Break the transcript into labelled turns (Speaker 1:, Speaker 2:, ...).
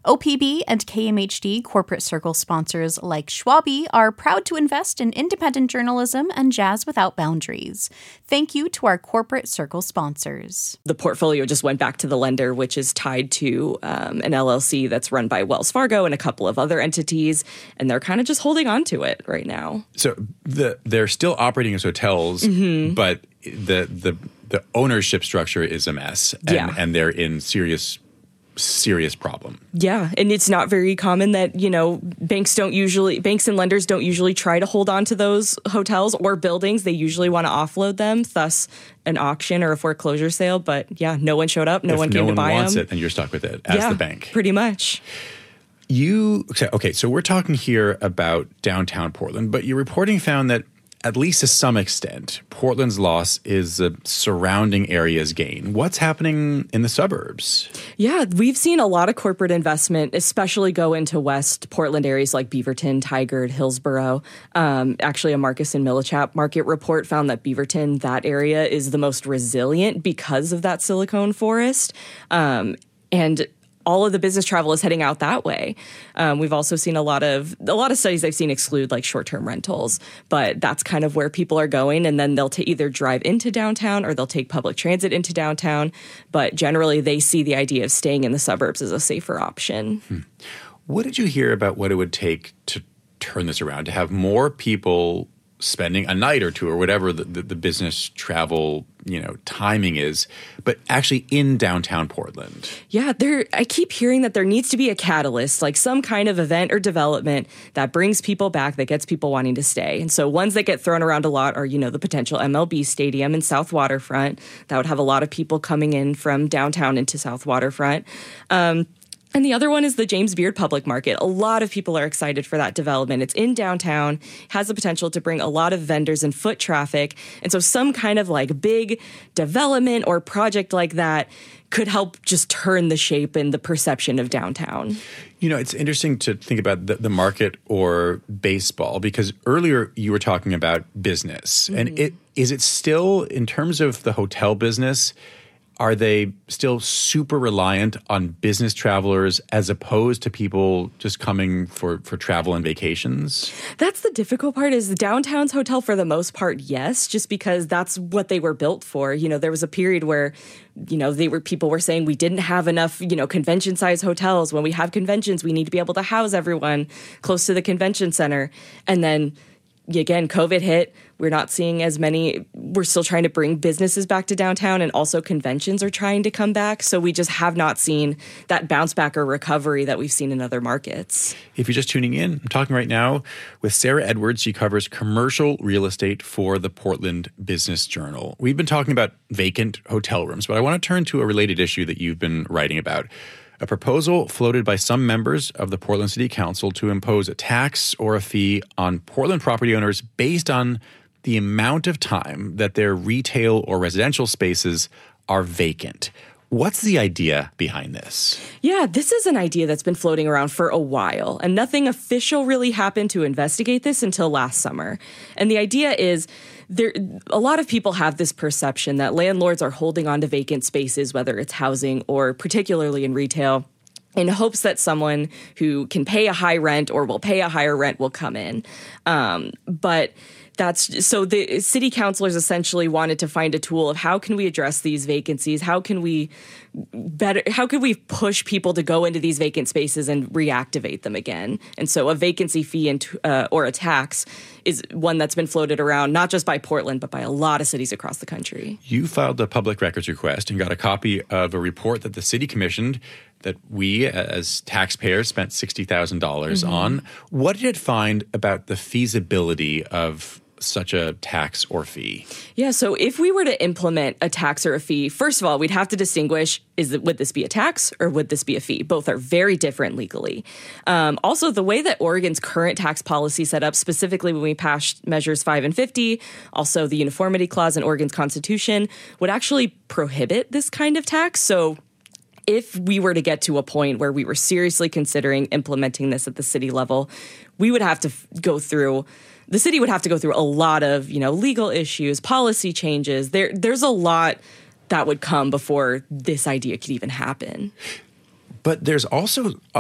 Speaker 1: OPB and KMHD corporate circle sponsors like Schwabe are proud to invest in independent journalism and jazz without boundaries. Thank you to our corporate circle sponsors.
Speaker 2: The portfolio just went back to the lender, which is tied to an LLC that's run by Wells Fargo and a couple of other entities, and they're kind of just holding on to it right now.
Speaker 3: So they're still operating as hotels, but the ownership structure is a mess, and they're in serious problem.
Speaker 2: Yeah, and it's not very common that, banks and lenders don't usually try to hold on to those hotels or buildings. They usually want to offload them, thus an auction or a foreclosure sale. But yeah, no one showed up. No one came to buy them.
Speaker 3: If no one wants it, then you're stuck with it as the bank.
Speaker 2: Pretty much.
Speaker 3: So we're talking here about downtown Portland, but your reporting found that at least to some extent, Portland's loss is the surrounding area's gain. What's happening in the suburbs? Yeah,
Speaker 2: we've seen a lot of corporate investment, especially go into West Portland areas like Beaverton, Tigard, Hillsborough. Actually, a Marcus and Millichap market report found that Beaverton, that area, is the most resilient because of that Silicon Forest. And all of the business travel is heading out that way. We've also seen a lot of studies I've seen exclude like short-term rentals, but that's kind of where people are going. And then they'll either drive into downtown or they'll take public transit into downtown. But generally, they see the idea of staying in the suburbs as a safer option.
Speaker 3: What did you hear about what it would take to turn this around, to have more people spending a night or two or whatever the business travel timing is, but actually in downtown Portland?
Speaker 2: Yeah, I keep hearing that there needs to be a catalyst, like some kind of event or development that brings people back, that gets people wanting to stay. And so ones that get thrown around a lot are, the potential MLB stadium in South Waterfront. That would have a lot of people coming in from downtown into South Waterfront. And the other one is the James Beard Public Market. A lot of people are excited for that development. It's in downtown, has the potential to bring a lot of vendors and foot traffic. And so some kind of like big development or project like that could help just turn the shape and the perception of downtown.
Speaker 3: It's interesting to think about the market or baseball, because earlier you were talking about business. And is it still, in terms of the hotel business, are they still super reliant on business travelers as opposed to people just coming for travel and vacations?
Speaker 2: That's the difficult part, is the downtown's hotel for the most part, yes, just because that's what they were built for. There was a period where, people were saying we didn't have enough, convention-sized hotels. When we have conventions, we need to be able to house everyone close to the convention center. And then again, COVID hit. We're not seeing as many. We're still trying to bring businesses back to downtown, and also conventions are trying to come back. So we just have not seen that bounce back or recovery that we've seen in other markets.
Speaker 3: If you're just tuning in, I'm talking right now with Sarah Edwards. She covers commercial real estate for the Portland Business Journal. We've been talking about vacant hotel rooms, but I want to turn to a related issue that you've been writing about. A proposal floated by some members of the Portland City Council to impose a tax or a fee on Portland property owners based on the amount of time that their retail or residential spaces are vacant. What's the idea behind this?
Speaker 2: Yeah, this is an idea that's been floating around for a while, and nothing official really happened to investigate this until last summer. And the idea is a lot of people have this perception that landlords are holding on to vacant spaces, whether it's housing or particularly in retail, in hopes that someone who can pay a high rent or will pay a higher rent will come in. But so the city councilors essentially wanted to find a tool of how can we address these vacancies? How can we push people to go into these vacant spaces and reactivate them again? And so a vacancy fee or a tax is one that's been floated around, not just by Portland, but by a lot of cities across the country.
Speaker 3: You filed a public records request and got a copy of a report that the city commissioned that we, as taxpayers, spent $60,000 on. What did it find about the feasibility of such a tax or fee?
Speaker 2: Yeah, so if we were to implement a tax or a fee, first of all, we'd have to distinguish, would this be a tax or would this be a fee? Both are very different legally. Also, the way that Oregon's current tax policy set up, specifically when we passed Measures 5 and 50, also the Uniformity Clause in Oregon's Constitution, would actually prohibit this kind of tax. So if we were to get to a point where we were seriously considering implementing this at the city level, we would have to the city would have to go through a lot of, legal issues, policy changes. There's a lot that would come before this idea could even happen.
Speaker 3: But there's also